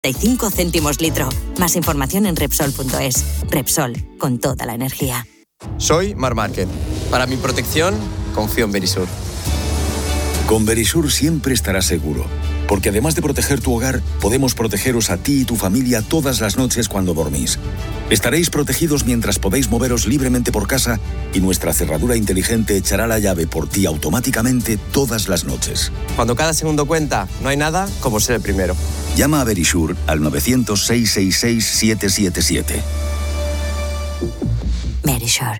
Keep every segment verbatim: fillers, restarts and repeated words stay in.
y cinco céntimos litro. Más información en Repsol punto es. Repsol, con toda la energía. Soy Mar Márquez. Para mi protección, confío en Verisur. Con Verisur siempre estarás seguro, porque además de proteger tu hogar, podemos protegeros a ti y tu familia todas las noches cuando dormís. Estaréis protegidos mientras podéis moveros libremente por casa y nuestra cerradura inteligente echará la llave por ti automáticamente todas las noches. Cuando cada segundo cuenta, no hay nada como ser el primero. Llama a Verisur al novecientos, seiscientos sesenta y seis, setecientos setenta y siete. Verisur.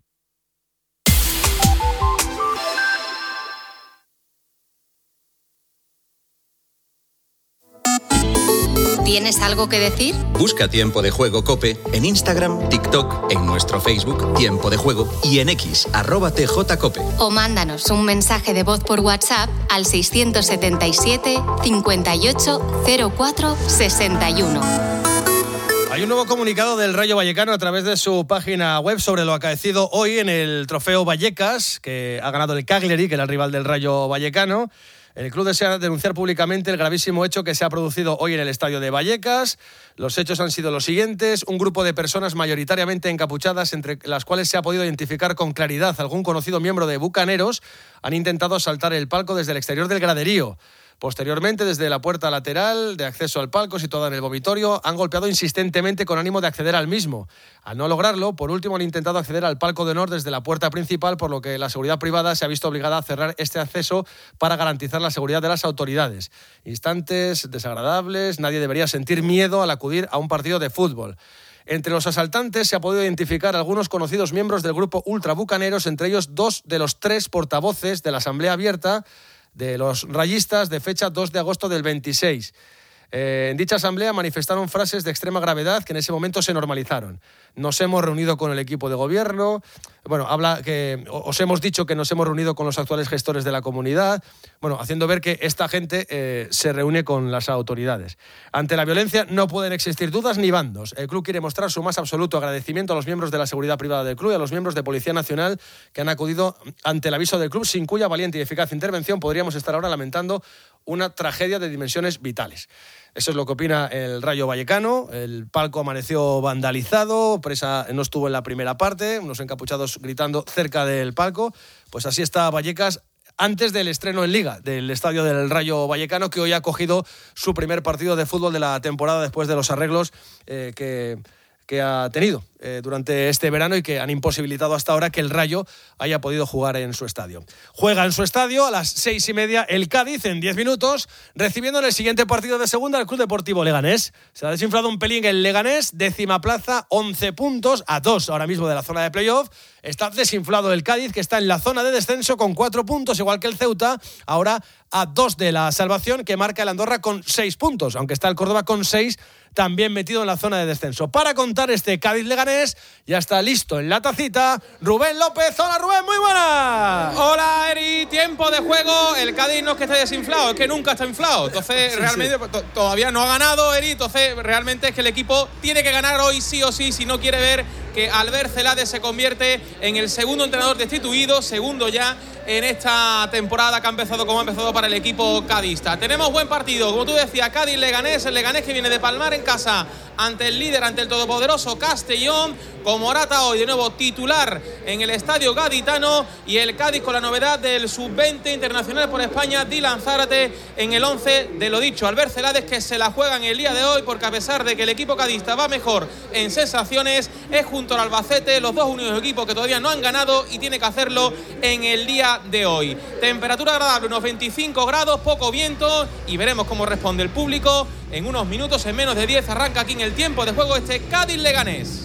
¿Tienes algo que decir? Busca Tiempo de Juego COPE en Instagram, TikTok, en nuestro Facebook Tiempo de Juego y en X, arroba tjcope. O mándanos un mensaje de voz por WhatsApp al seiscientos setenta y siete, cincuenta y ocho, cero cuatro, sesenta y uno. Hay un nuevo comunicado del Rayo Vallecano a través de su página web sobre lo acaecido hoy en el Trofeo Vallecas, que ha ganado el Cagliari, que era el rival del Rayo Vallecano. El club desea denunciar públicamente el gravísimo hecho que se ha producido hoy en el estadio de Vallecas. Los hechos han sido los siguientes. Un grupo de personas mayoritariamente encapuchadas, entre las cuales se ha podido identificar con claridad algún conocido miembro de Bucaneros, han intentado asaltar el palco desde el exterior del graderío. Posteriormente, desde la puerta lateral de acceso al palco, situada en el vomitorio, han golpeado insistentemente con ánimo de acceder al mismo. Al no lograrlo, por último han intentado acceder al palco de honor desde la puerta principal, por lo que la seguridad privada se ha visto obligada a cerrar este acceso para garantizar la seguridad de las autoridades. Instantes desagradables, nadie debería sentir miedo al acudir a un partido de fútbol. Entre los asaltantes se ha podido identificar algunos conocidos miembros del grupo Ultra Bucaneros, entre ellos dos de los tres portavoces de la Asamblea Abierta de los rayistas de fecha dos de agosto del veintiséis. Eh, en dicha asamblea manifestaron frases de extrema gravedad que en ese momento se normalizaron. Nos hemos reunido con el equipo de gobierno. Bueno, habla que os hemos dicho que nos hemos reunido con los actuales gestores de la comunidad. Bueno, haciendo ver que esta gente eh, se reúne con las autoridades. Ante la violencia no pueden existir dudas ni bandos. El club quiere mostrar su más absoluto agradecimiento a los miembros de la seguridad privada del club y a los miembros de Policía Nacional que han acudido ante el aviso del club, sin cuya valiente y eficaz intervención podríamos estar ahora lamentando una tragedia de dimensiones vitales. Eso es lo que opina el Rayo Vallecano. El palco amaneció vandalizado, Presa no estuvo en la primera parte, unos encapuchados gritando cerca del palco. Pues así está Vallecas antes del estreno en Liga del estadio del Rayo Vallecano, que hoy ha cogido su primer partido de fútbol de la temporada después de los arreglos eh, que... que ha tenido eh, durante este verano y que han imposibilitado hasta ahora que el Rayo haya podido jugar en su estadio. Juega en su estadio a las seis y media el Cádiz en diez minutos, recibiendo en el siguiente partido de segunda al Club Deportivo Leganés. Se ha desinflado un pelín el Leganés, décima plaza, once puntos, a dos ahora mismo de la zona de playoff. Está desinflado el Cádiz, que está en la zona de descenso con cuatro puntos, igual que el Ceuta, ahora a dos de la salvación, que marca el Andorra con seis puntos, aunque está el Córdoba con seis, también metido en la zona de descenso. Para contar este Cádiz-Leganés, ya está listo en la tacita Rubén López. Hola Rubén, muy buena. Hola Eri, tiempo de juego. El Cádiz no es que esté desinflado, es que nunca está inflado. Entonces sí, realmente sí. T- todavía no ha ganado Eri, entonces realmente es que el equipo tiene que ganar hoy sí o sí, si no quiere ver que Albert Celades se convierte en el segundo entrenador destituido, segundo ya en esta temporada que ha empezado como ha empezado para el equipo cadista. Tenemos buen partido, como tú decías, Cádiz-Leganés, el Leganés que viene de palmar en casa ante el líder, ante el todopoderoso Castellón, con Morata hoy de nuevo titular en el estadio gaditano, y el Cádiz con la novedad del sub veinte internacional por España, Dylan Zárate en el once de lo dicho, Albert Celades, que se la juega en el día de hoy, porque a pesar de que el equipo cadista va mejor en sensaciones, es junto al Albacete los dos únicos equipos que todavía no han ganado y tiene que hacerlo en el día de hoy. Temperatura agradable, unos veinticinco grados, poco viento, y veremos cómo responde el público. En unos minutos, en menos de diez, arranca aquí en el tiempo de juego este Cádiz-Leganés.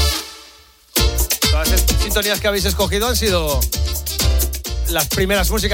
Todas las sintonías que habéis escogido han sido las primeras músicas